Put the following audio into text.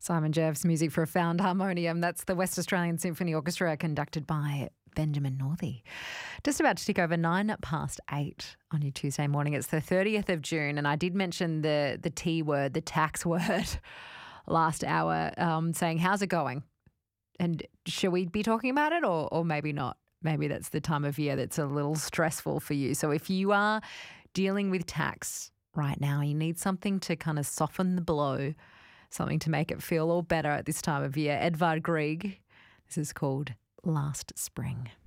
Simon Jeff's music for a found harmonium. That's the West Australian Symphony Orchestra, conducted by Benjamin Northey. Just about to tick over 8:09 on your Tuesday morning. It's the 30th of June, and I did mention the T word, the tax word, last hour, saying, how's it going? And should we be talking about it or maybe not? Maybe that's the time of year that's a little stressful for you. So if you are dealing with tax right now, you need something to kind of soften the blow, something to make it feel all better at this time of year. Edvard Grieg, this is called Last Spring.